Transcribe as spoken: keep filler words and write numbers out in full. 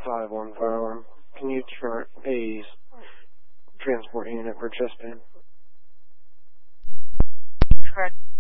five one five. Can you chart a transport unit for chest pain? Correct.